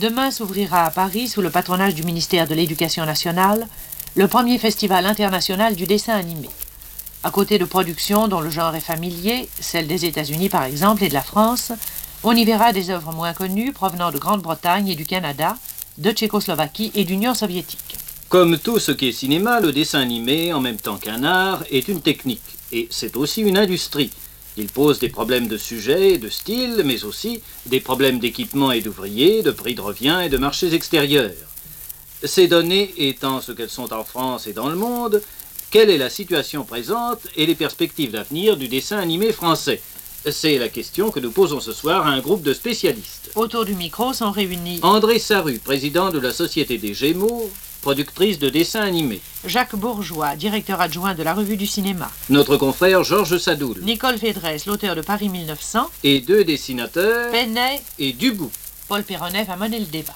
Demain s'ouvrira à Paris, sous le patronage du ministère de l'Éducation nationale, le premier festival international du dessin animé. À côté de productions dont le genre est familier, celles des États-Unis par exemple et de la France, on y verra des œuvres moins connues provenant de Grande-Bretagne et du Canada, de Tchécoslovaquie et d'Union soviétique. Comme tout ce qui est cinéma, le dessin animé, en même temps qu'un art, est une technique. Et c'est aussi une industrie. Il pose des problèmes de sujet et de style, mais aussi des problèmes d'équipement et d'ouvriers, de prix de revient et de marchés extérieurs. Ces données étant ce qu'elles sont en France et dans le monde, quelle est la situation présente et les perspectives d'avenir du dessin animé français? C'est la question que nous posons ce soir à un groupe de spécialistes. Autour du micro sont réunis André Sarru, président de la Société des Gémeaux, productrice de dessins animés. Jacques Bourgeois, directeur adjoint de la Revue du cinéma. Notre confrère Georges Sadoul. Nicole Fédresse, l'auteur de Paris 1900. Et deux dessinateurs. Penet Et Dubout. Paul Perronnet va mener le débat.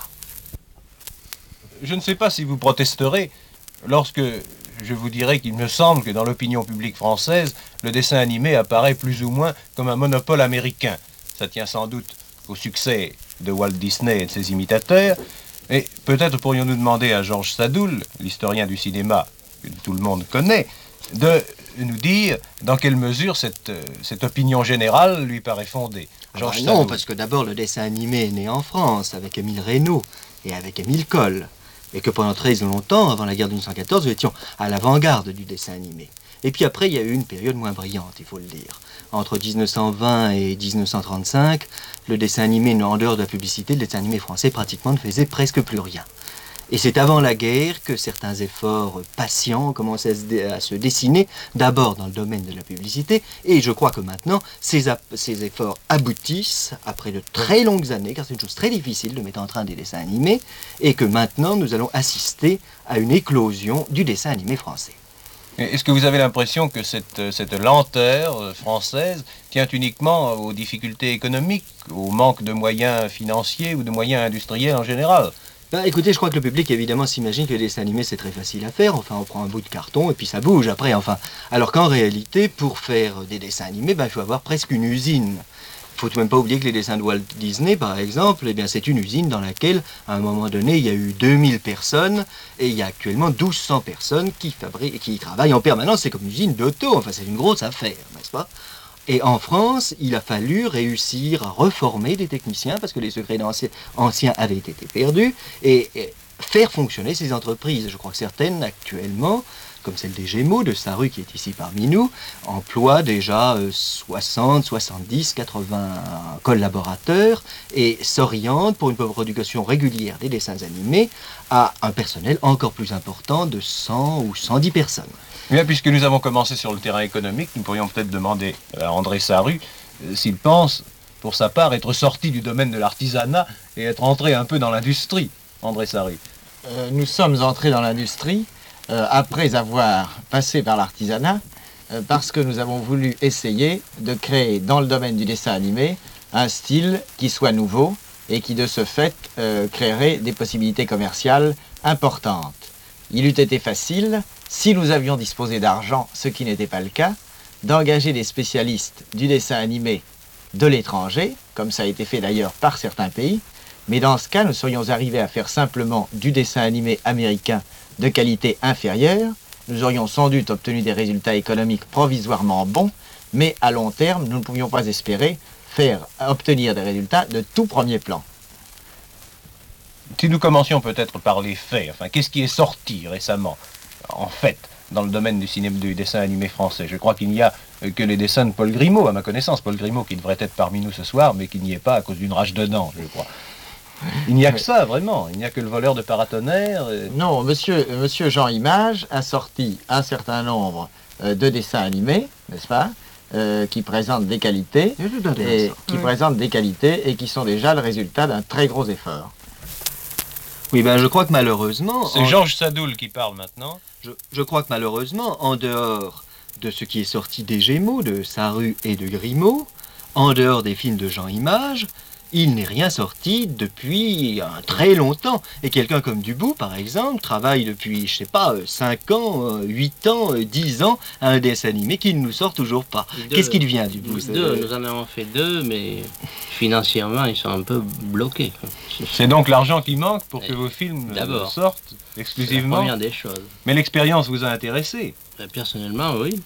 Je ne sais pas si vous protesterez lorsque je vous dirai qu'il me semble que dans l'opinion publique française, le dessin animé apparaît plus ou moins comme un monopole américain. Ça tient sans doute au succès de Walt Disney et de ses imitateurs. Et peut-être pourrions-nous demander à Georges Sadoul, l'historien du cinéma que tout le monde connaît, de nous dire dans quelle mesure cette opinion générale lui paraît fondée. Georges Non, Sadoul. parce que d'abord le dessin animé est né en France avec Émile Reynaud et avec Émile Coll. Et que pendant très longtemps, avant la guerre de 1914, nous étions à l'avant-garde du dessin animé. Et puis après, il y a eu une période moins brillante, il faut le dire. Entre 1920 et 1935, le dessin animé, en dehors de la publicité, le dessin animé français pratiquement ne faisait presque plus rien. Et c'est avant la guerre que certains efforts patients commencent à se dessiner, d'abord dans le domaine de la publicité, et je crois que maintenant, ces efforts aboutissent après de très longues années, car c'est une chose très difficile de mettre en train des dessins animés, et que maintenant nous allons assister à une éclosion du dessin animé français. Est-ce que vous avez l'impression que cette lenteur française tient uniquement aux difficultés économiques, au manque de moyens financiers ou de moyens industriels en général ? Écoutez, je crois que le public évidemment s'imagine que les dessins animés c'est très facile à faire, enfin on prend un bout de carton et puis ça bouge après, enfin. Alors qu'en réalité, pour faire des dessins animés, il faut avoir presque une usine. Il faut tout de même pas oublier que les dessins de Walt Disney, par exemple, c'est une usine dans laquelle, à un moment donné, il y a eu 2000 personnes et il y a actuellement 1200 personnes qui travaillent en permanence. C'est comme une usine d'auto, enfin c'est une grosse affaire, n'est-ce pas? Et en France, il a fallu réussir à reformer des techniciens parce que les secrets anciens avaient été perdus et faire fonctionner ces entreprises. Je crois que certaines actuellement, comme celle des Gémeaux de Sarru qui est ici parmi nous, emploient déjà 60, 70, 80 collaborateurs et s'orientent pour une production régulière des dessins animés à un personnel encore plus important de 100 ou 110 personnes. Bien, puisque nous avons commencé sur le terrain économique, nous pourrions peut-être demander à André Sarru s'il pense, pour sa part, être sorti du domaine de l'artisanat et être entré un peu dans l'industrie. André Sarru. Nous sommes entrés dans l'industrie après avoir passé par l'artisanat, parce que nous avons voulu essayer de créer dans le domaine du dessin animé un style qui soit nouveau et qui de ce fait créerait des possibilités commerciales importantes. Il eût été facile, si nous avions disposé d'argent, ce qui n'était pas le cas, d'engager des spécialistes du dessin animé de l'étranger, comme ça a été fait d'ailleurs par certains pays, mais dans ce cas, nous serions arrivés à faire simplement du dessin animé américain de qualité inférieure, nous aurions sans doute obtenu des résultats économiques provisoirement bons, mais à long terme, nous ne pouvions pas espérer obtenir des résultats de tout premier plan. Si nous commencions peut-être par les faits, enfin, qu'est-ce qui est sorti récemment, en fait, dans le domaine du cinéma, du dessin animé français? Je crois qu'il n'y a que les dessins de Paul Grimaud, à ma connaissance. Paul Grimaud qui devrait être parmi nous ce soir, mais qui n'y est pas à cause d'une rage de dents, je crois. Il n'y a que ça, vraiment. Il n'y a que le voleur de paratonnerre. Non, monsieur Jean Image a sorti un certain nombre de dessins animés, n'est-ce pas, qui présentent des qualités, et qui sont déjà le résultat d'un très gros effort. Oui, je crois que malheureusement... C'est Georges Sadoul qui parle maintenant. Je crois que malheureusement, en dehors de ce qui est sorti des Gémeaux, de Sarru et de Grimaud, en dehors des films de Jean Image, il n'est rien sorti depuis très longtemps. Et quelqu'un comme Dubout, par exemple, travaille depuis, je sais pas, 5 ans, 8 ans, 10 ans à un dessin animé qui ne nous sort toujours pas. Qu'est-ce qu'il vient, Dubout? Nous en avons fait 2, mais financièrement, ils sont un peu bloqués. C'est donc l'argent qui manque pour que vos films sortent exclusivement? C'est la première des choses. Mais l'expérience vous a intéressé? Personnellement, oui.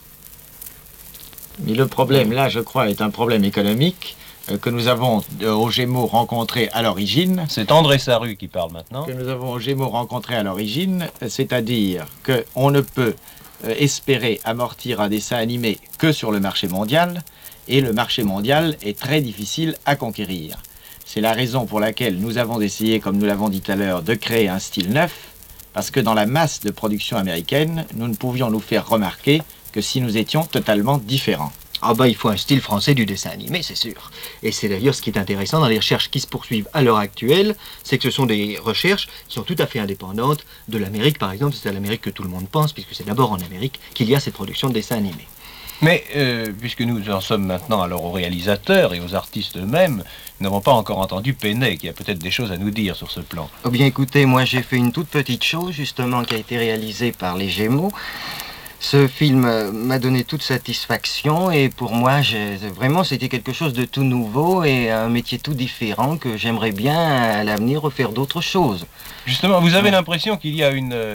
Mais le problème, là, je crois, est un problème économique que nous avons aux Gémeaux rencontré à l'origine. C'est André Sarru qui parle maintenant. Que nous avons aux Gémeaux rencontré à l'origine, c'est-à-dire qu'on ne peut espérer amortir un dessin animé que sur le marché mondial, et le marché mondial est très difficile à conquérir. C'est la raison pour laquelle nous avons essayé, comme nous l'avons dit tout à l'heure, de créer un style neuf, parce que dans la masse de production américaine, nous ne pouvions nous faire remarquer que si nous étions totalement différents. Ah bah il faut un style français du dessin animé, c'est sûr. Et c'est d'ailleurs ce qui est intéressant dans les recherches qui se poursuivent à l'heure actuelle, c'est que ce sont des recherches qui sont tout à fait indépendantes de l'Amérique, par exemple. C'est à l'Amérique que tout le monde pense, puisque c'est d'abord en Amérique qu'il y a cette production de dessins animés. Mais puisque nous en sommes maintenant alors aux réalisateurs et aux artistes eux-mêmes, nous n'avons pas encore entendu Penet, qui a peut-être des choses à nous dire sur ce plan. Oh bien écoutez, moi j'ai fait une toute petite chose justement qui a été réalisée par les Gémeaux. Ce film m'a donné toute satisfaction et pour moi, vraiment, c'était quelque chose de tout nouveau et un métier tout différent que j'aimerais bien à l'avenir refaire d'autres choses. Justement, vous avez l'impression qu'il y a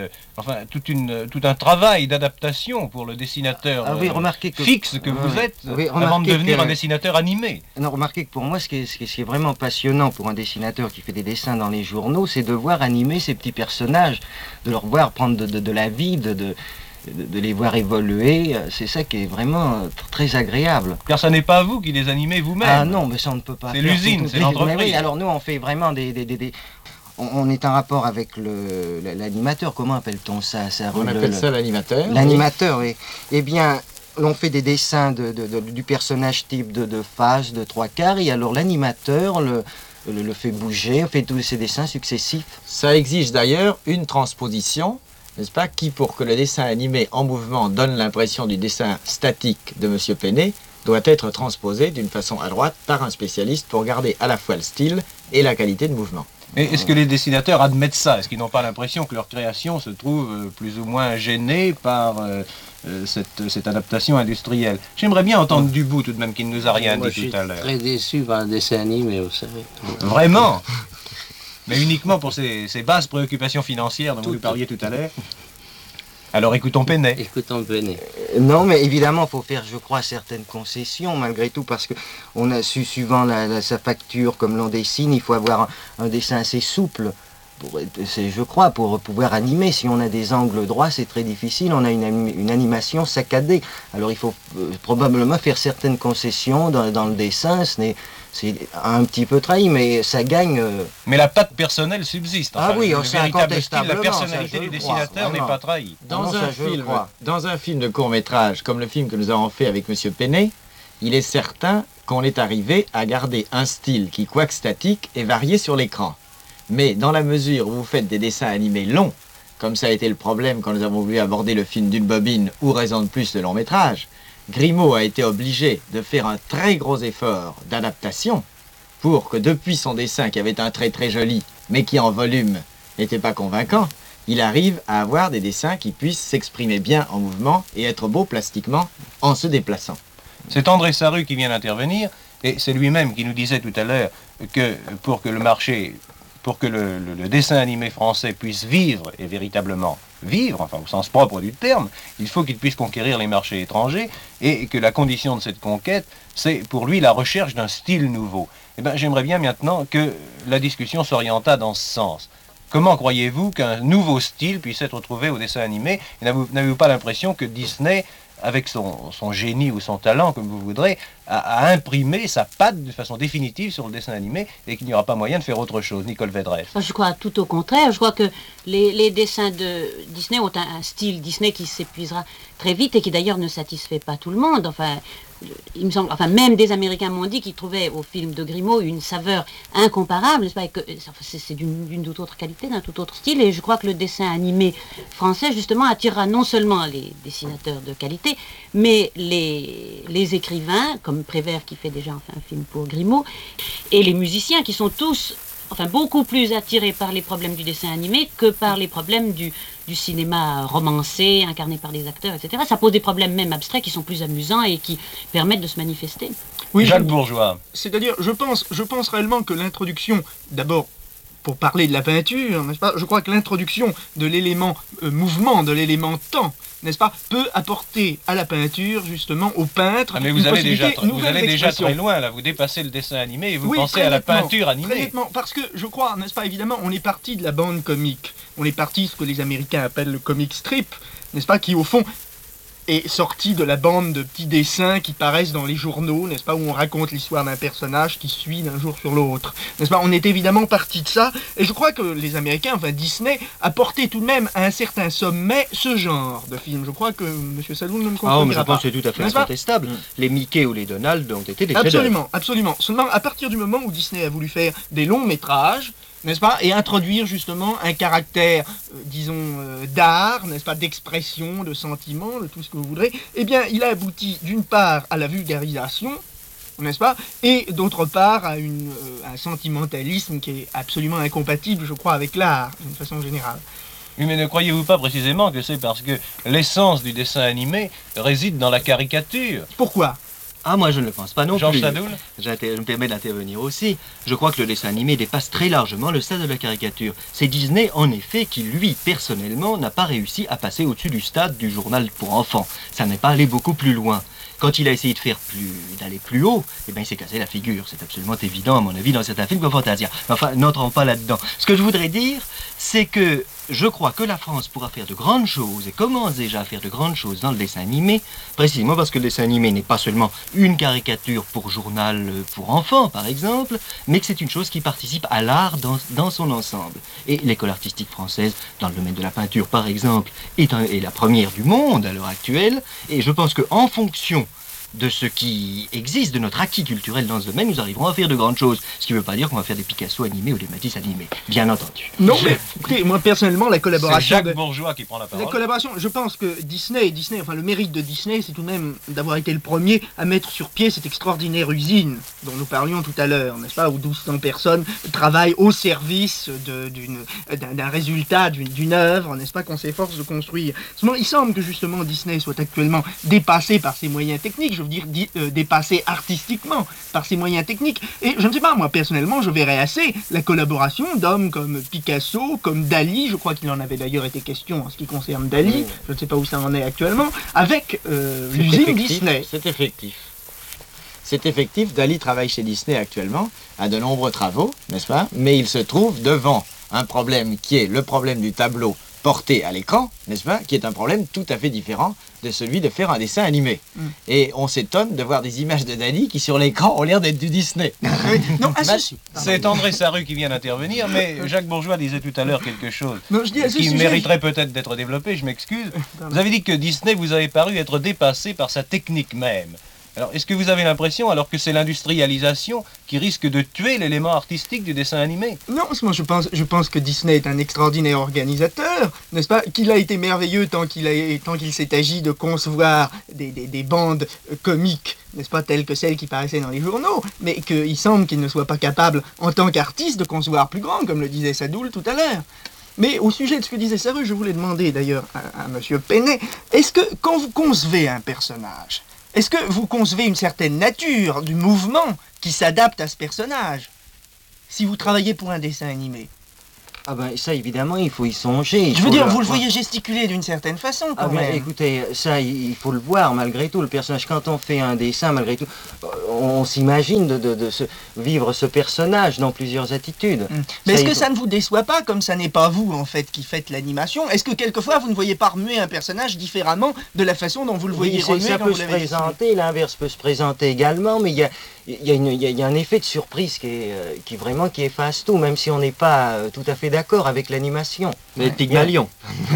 tout un travail d'adaptation pour le dessinateur fixe que vous êtes avant de devenir un dessinateur animé. Non, remarquez que pour moi, ce qui est vraiment passionnant pour un dessinateur qui fait des dessins dans les journaux, c'est de voir animer ces petits personnages, de leur voir prendre de la vie, de les voir évoluer, c'est ça qui est vraiment très agréable. Car ça n'est pas vous qui les animez vous-même. Ah non, mais ça on ne peut pas. C'est l'usine, c'est l'entreprise. Oui, alors nous on fait vraiment on est en rapport avec l'animateur, comment appelle-t-on ça? On appelle ça l'animateur. L'animateur, oui. Eh bien, on fait des dessins du personnage type de face, de 3/4, et alors l'animateur le fait bouger, on fait tous ces dessins successifs. Ça exige d'ailleurs une transposition, n'est-ce pas, qui, pour que le dessin animé en mouvement donne l'impression du dessin statique de M. Penet, doit être transposé d'une façon à droite par un spécialiste pour garder à la fois le style et la qualité de mouvement. Et est-ce que les dessinateurs admettent ça? Est-ce qu'ils n'ont pas l'impression que leur création se trouve plus ou moins gênée par cette adaptation industrielle? J'aimerais bien entendre Dubout tout de même, qui ne nous a rien dit tout à l'heure. Je suis très déçu par le dessin animé, vous savez. Vraiment? Mais uniquement pour ces basses préoccupations financières dont vous nous parliez tout à l'heure. Alors écoutons Penet. Écoutons Penet. Non, mais évidemment, il faut faire, je crois, certaines concessions, malgré tout, parce qu'on a su, suivant sa facture, comme l'on dessine, il faut avoir un dessin assez souple, je crois, pour pouvoir animer. Si on a des angles droits, c'est très difficile, on a une animation saccadée. Alors il faut probablement faire certaines concessions dans le dessin, c'est un petit peu trahi, mais ça gagne... Mais la patte personnelle subsiste. Enfin, ah oui, c'est incontestable. La personnalité du dessinateur n'est pas trahie. Dans un film de court-métrage, comme le film que nous avons fait avec M. Penet, il est certain qu'on est arrivé à garder un style qui, quoique statique, est varié sur l'écran. Mais dans la mesure où vous faites des dessins animés longs, comme ça a été le problème quand nous avons voulu aborder le film d'une bobine ou raison de plus le long métrage, Grimaud a été obligé de faire un très gros effort d'adaptation pour que depuis son dessin qui avait un trait très joli, mais qui en volume n'était pas convaincant, il arrive à avoir des dessins qui puissent s'exprimer bien en mouvement et être beaux plastiquement en se déplaçant. C'est André Sarru qui vient d'intervenir, et c'est lui-même qui nous disait tout à l'heure que pour que le dessin animé français puisse vivre, et véritablement vivre, enfin au sens propre du terme, il faut qu'il puisse conquérir les marchés étrangers, et que la condition de cette conquête, c'est pour lui la recherche d'un style nouveau. Eh bien, j'aimerais bien maintenant que la discussion s'orientât dans ce sens. Comment croyez-vous qu'un nouveau style puisse être trouvé au dessin animé? N'avez-vous pas l'impression que Disney, avec son génie ou son talent, comme vous voudrez, a imprimé sa patte de façon définitive sur le dessin animé et qu'il n'y aura pas moyen de faire autre chose? Nicole Védresse. Je crois tout au contraire. Je crois que les dessins de Disney ont un style Disney qui s'épuisera très vite et qui d'ailleurs ne satisfait pas tout le monde. Enfin, il me semble, enfin même des Américains m'ont dit qu'ils trouvaient au film de Grimaud une saveur incomparable, n'est-ce pas, et que c'est d'une toute autre qualité, d'un tout autre style, et je crois que le dessin animé français justement attirera non seulement les dessinateurs de qualité, mais les écrivains, comme Prévert qui fait déjà un film pour Grimaud, et les musiciens qui sont tous, enfin beaucoup plus attirés par les problèmes du dessin animé que par les problèmes du cinéma romancé, incarné par les acteurs, etc. Ça pose des problèmes même abstraits qui sont plus amusants et qui permettent de se manifester. Oui, Jacques Bourgeois. C'est-à-dire, je pense réellement que l'introduction, d'abord, pour parler de la peinture, n'est-ce pas, je crois que l'introduction de l'élément mouvement, de l'élément temps, n'est-ce pas, peut apporter à la peinture, justement, au peintre, mais vous allez déjà très loin, là, vous dépassez le dessin animé et vous pensez à la peinture animée. Très nettement, parce que je crois, n'est-ce pas, évidemment, on est parti de la bande comique, on est parti de ce que les Américains appellent le comic strip, n'est-ce pas, qui au fond est sorti de la bande de petits dessins qui paraissent dans les journaux, n'est-ce pas, où on raconte l'histoire d'un personnage qui suit d'un jour sur l'autre, n'est-ce pas. On est évidemment parti de ça, et je crois que les Américains, enfin Disney, a porté tout de même à un certain sommet ce genre de film. Je crois que M. Sadoul ne me contredira pas. Mais je pense que c'est tout à fait incontestable. Les Mickey ou les Donald ont été des chefs-d'œuvre. Absolument, absolument. Seulement, à partir du moment où Disney a voulu faire des longs métrages, n'est-ce pas, et introduire justement un caractère, disons, d'art, n'est-ce pas, d'expression, de sentiment, de tout ce que vous voudrez, eh bien, il a abouti d'une part à la vulgarisation, n'est-ce pas, et d'autre part à un sentimentalisme qui est absolument incompatible, je crois, avec l'art, d'une façon générale. Oui, mais ne croyez-vous pas précisément que c'est parce que l'essence du dessin animé réside dans la caricature? Pourquoi ? Ah, moi je ne le pense pas non Jean plus. Sadoul ? Je me permets d'intervenir aussi. Je crois que le dessin animé dépasse très largement le stade de la caricature. C'est Disney, en effet, qui, lui, personnellement, n'a pas réussi à passer au-dessus du stade du journal pour enfants. Ça n'est pas allé beaucoup plus loin. Quand il a essayé d'aller plus haut, eh bien, il s'est cassé la figure. C'est absolument évident, à mon avis, dans certains films comme Fantasia. Enfin, n'entrons pas là-dedans. Ce que je voudrais dire, c'est que je crois que la France pourra faire de grandes choses, et commence déjà à faire de grandes choses dans le dessin animé, précisément parce que le dessin animé n'est pas seulement une caricature pour journal pour enfants, par exemple, mais que c'est une chose qui participe à l'art dans son ensemble. Et l'école artistique française, dans le domaine de la peinture, par exemple, est la première du monde à l'heure actuelle, et je pense qu'en fonction de ce qui existe, de notre acquis culturel dans ce domaine, nous arriverons à faire de grandes choses. Ce qui ne veut pas dire qu'on va faire des Picasso animés ou des Matisse animés, bien entendu. Non, mais écoutez, moi personnellement, la collaboration... C'est Jacques Bourgeois qui prend la parole. La collaboration, je pense que Disney, enfin le mérite de Disney, c'est tout de même d'avoir été le premier à mettre sur pied cette extraordinaire usine dont nous parlions tout à l'heure, n'est-ce pas, où 1200 personnes travaillent au service d'un résultat, d'une œuvre, n'est-ce pas, qu'on s'efforce de construire. Seulement, il semble que justement Disney soit actuellement dépassé par ses moyens techniques, je veux dire dépassé artistiquement par ses moyens techniques. Et je ne sais pas, moi personnellement, je verrais assez la collaboration d'hommes comme Picasso, comme Dali, je crois qu'il en avait d'ailleurs été question en ce qui concerne Dali, je ne sais pas où ça en est actuellement, avec l'usine Disney. C'est effectif. C'est effectif, Dali travaille chez Disney actuellement, à de nombreux travaux, n'est-ce pas? Mais il se trouve devant un problème qui est le problème du tableau porté à l'écran, n'est-ce pas, qui est un problème tout à fait différent de celui de faire un dessin animé. Et on s'étonne de voir des images de Dali qui, sur l'écran, ont l'air d'être du Disney. Non, ceci. C'est André Sarru qui vient d'intervenir, mais Jacques Bourgeois disait tout à l'heure quelque chose qui mériterait peut-être d'être développé, je m'excuse. Vous avez dit que Disney vous avait paru être dépassé par sa technique même. Alors, est-ce que vous avez l'impression, alors que c'est l'industrialisation qui risque de tuer l'élément artistique du dessin animé? Non, moi je pense que Disney est un extraordinaire organisateur, n'est-ce pas? Qu'il a été merveilleux tant qu'il s'est agi de concevoir des bandes comiques, n'est-ce pas, telles que celles qui paraissaient dans les journaux, mais qu'il semble qu'il ne soit pas capable, en tant qu'artiste, de concevoir plus grand, comme le disait Sadoul tout à l'heure. Mais au sujet de ce que disait Sarru, je voulais demander d'ailleurs à M. Penet, est-ce que quand vous concevez un personnage, est-ce que vous concevez une certaine nature du mouvement qui s'adapte à ce personnage, si vous travaillez pour un dessin animé? Ah ben ça évidemment il faut y songer. Je veux dire, vous le voyez gesticuler d'une certaine façon quand même. Écoutez, ça il faut le voir malgré tout, le personnage. Quand on fait un dessin, malgré tout, on s'imagine de vivre ce personnage dans plusieurs attitudes. Mais est-ce que ça ne vous déçoit pas, comme ça n'est pas vous en fait qui faites l'animation? Est-ce que quelquefois vous ne voyez pas remuer un personnage différemment de la façon dont vous le voyez remuer ça quand peut vous se l'avez présenter, l'inverse peut se présenter également, mais il y a un effet de surprise qui efface tout, même si on n'est pas tout à fait d'accord avec l'animation. Mais Pygmalion.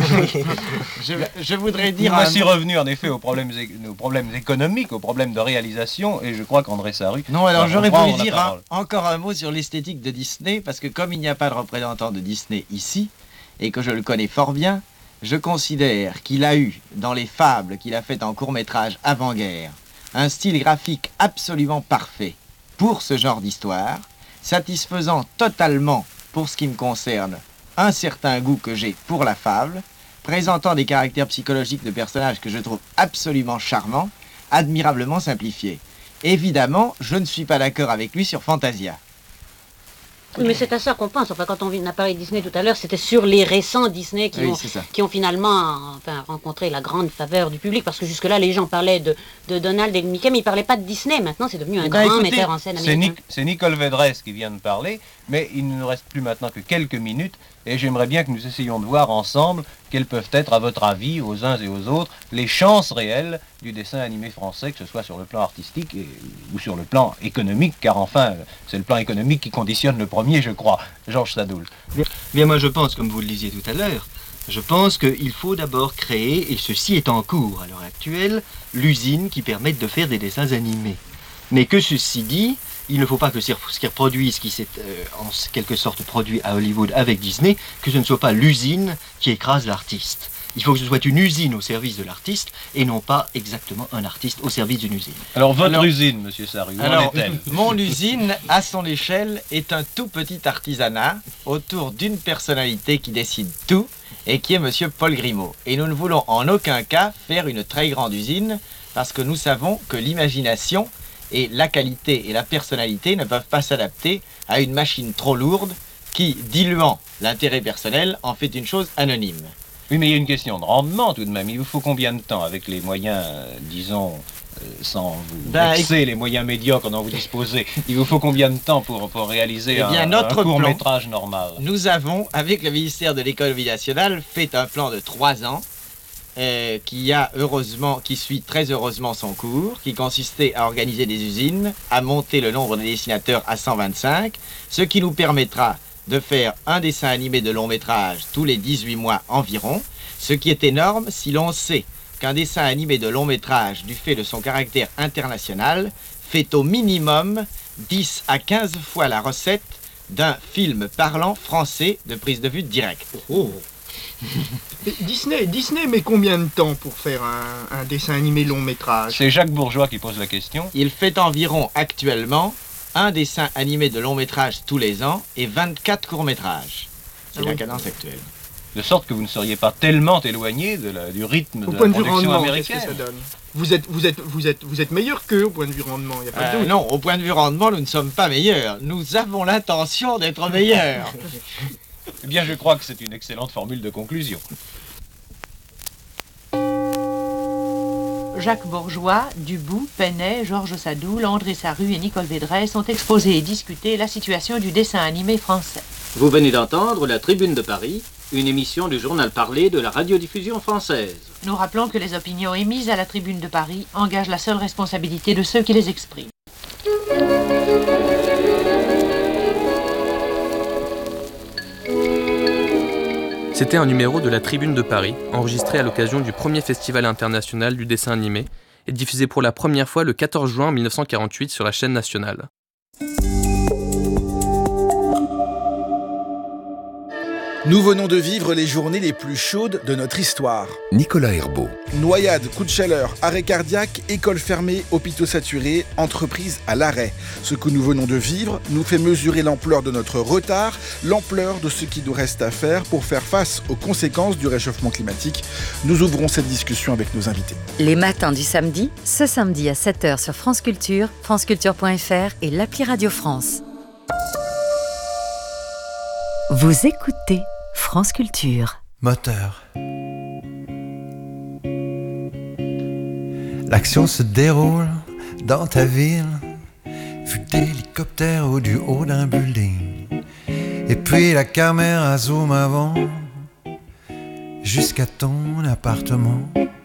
Je voudrais dire... Voici revenu en effet aux problèmes économiques, aux problèmes de réalisation, et je crois qu'André Sarru... Non, alors j'aurais voulu dire parole. encore un mot sur l'esthétique de Disney, parce que comme il n'y a pas de représentant de Disney ici, et que je le connais fort bien, je considère qu'il a eu, dans les fables qu'il a faites en court-métrage avant-guerre, un style graphique absolument parfait pour ce genre d'histoire, satisfaisant totalement, pour ce qui me concerne, un certain goût que j'ai pour la fable, présentant des caractères psychologiques de personnages que je trouve absolument charmants, admirablement simplifiés. Évidemment, je ne suis pas d'accord avec lui sur Fantasia. Oui, mais c'est à ça qu'on pense. Enfin, quand on a parlé de Disney tout à l'heure, c'était sur les récents Disney qui ont finalement rencontré la grande faveur du public. Parce que jusque-là, les gens parlaient de Donald et de Mickey, mais ils ne parlaient pas de Disney. Maintenant, c'est devenu un grand metteur en scène américain. C'est Nicole Védresse qui vient de parler, mais il ne nous reste plus maintenant que quelques minutes. Et j'aimerais bien que nous essayions de voir ensemble quelles peuvent être, à votre avis, aux uns et aux autres, les chances réelles du dessin animé français, que ce soit sur le plan artistique ou sur le plan économique, car enfin, c'est le plan économique qui conditionne le premier, je crois. Georges Sadoul. Bien, moi je pense, comme vous le disiez tout à l'heure, je pense qu'il faut d'abord créer, et ceci est en cours à l'heure actuelle, l'usine qui permette de faire des dessins animés. Mais que ceci dit, il ne faut pas que ce qui reproduit, ce qui s'est en quelque sorte produit à Hollywood avec Disney, que ce ne soit pas l'usine qui écrase l'artiste. Il faut que ce soit une usine au service de l'artiste et non pas exactement un artiste au service d'une usine. Alors votre usine, monsieur Sarru, où en est-elle ? Mon usine, à son échelle, est un tout petit artisanat autour d'une personnalité qui décide tout et qui est monsieur Paul Grimaud. Et nous ne voulons en aucun cas faire une très grande usine parce que nous savons que l'imagination et la qualité et la personnalité ne peuvent pas s'adapter à une machine trop lourde qui, diluant l'intérêt personnel, en fait une chose anonyme. Oui, mais il y a une question de rendement tout de même. Il vous faut combien de temps avec les moyens, disons, sans vous vexer, les moyens médiocres dont vous disposez? Il vous faut combien de temps pour réaliser un court-métrage normal? Nous avons, avec le ministère de l'Économie nationale, fait un plan de 3 ans qui suit très heureusement son cours, qui consistait à organiser des usines, à monter le nombre de dessinateurs à 125, ce qui nous permettra de faire un dessin animé de long métrage tous les 18 mois environ, ce qui est énorme si l'on sait qu'un dessin animé de long métrage, du fait de son caractère international, fait au minimum 10 à 15 fois la recette d'un film parlant français de prise de vue directe. Oh. Disney met combien de temps pour faire un dessin animé long métrage? C'est Jacques Bourgeois qui pose la question. Il fait environ actuellement un dessin animé de long métrage tous les ans et 24 courts métrages. C'est la cadence actuelle. De sorte que vous ne seriez pas tellement éloigné du rythme de la production américaine. Qu'est-ce que ça donne? Vous êtes meilleur qu'eux au point de vue rendement, il n'y a pas de doute. Non, au point de vue rendement, nous ne sommes pas meilleurs. Nous avons l'intention d'être meilleurs. Eh bien, je crois que c'est une excellente formule de conclusion. Jacques Bourgeois, Dubout, Penet, Georges Sadoul, André Sarru et Nicole Védresse ont exposé et discuté la situation du dessin animé français. Vous venez d'entendre La Tribune de Paris, une émission du journal parlé de la radiodiffusion française. Nous rappelons que les opinions émises à la Tribune de Paris engagent la seule responsabilité de ceux qui les expriment. C'était un numéro de la Tribune de Paris, enregistré à l'occasion du premier Festival international du dessin animé et diffusé pour la première fois le 14 juin 1948 sur la chaîne nationale. Nous venons de vivre les journées les plus chaudes de notre histoire. Nicolas Herbeau. Noyades, coups de chaleur, arrêt cardiaque, écoles fermées, hôpitaux saturés, entreprises à l'arrêt. Ce que nous venons de vivre nous fait mesurer l'ampleur de notre retard, l'ampleur de ce qui nous reste à faire pour faire face aux conséquences du réchauffement climatique. Nous ouvrons cette discussion avec nos invités. Les matins du samedi, ce samedi à 7h sur France Culture, franceculture.fr et l'appli Radio France. Vous écoutez France Culture. Moteur. L'action se déroule dans ta ville, vue d'hélicoptère ou du haut d'un building. Et puis la caméra zoom avant jusqu'à ton appartement.